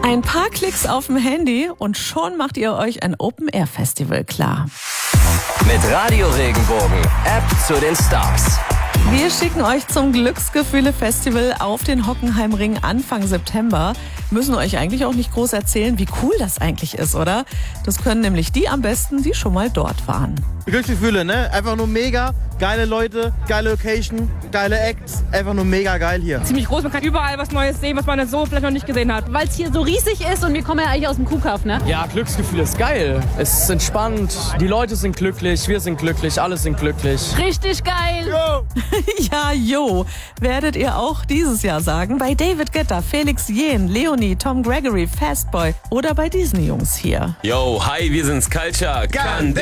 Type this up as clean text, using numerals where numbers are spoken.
Ein paar Klicks auf dem Handy und schon macht ihr euch ein Open-Air-Festival klar. Mit Radio Regenbogen, App zu den Stars. Wir schicken euch zum Glücksgefühle-Festival auf den Hockenheimring Anfang September. Müssen euch eigentlich auch nicht groß erzählen, wie cool das eigentlich ist, oder? Das können nämlich die am besten, die schon mal dort waren. Glücksgefühle, ne? Einfach nur mega. Geile Leute, geile Location, geile Acts. Einfach nur mega geil hier. Ziemlich groß, man kann überall was Neues sehen, was man so vielleicht noch nicht gesehen hat. Weil es hier so riesig ist und wir kommen ja eigentlich aus dem Kuhkauf, ne? Ja, Glücksgefühl ist geil. Es ist entspannt, die Leute sind glücklich, wir sind glücklich, alle sind glücklich. Richtig geil! Ja, jo, werdet ihr auch dieses Jahr sagen. Bei David Guetta, Felix Jähn, Leonie, Tom Gregory, Fastboy oder bei diesen Jungs hier. Yo, hi, wir sind's Culture. Candela.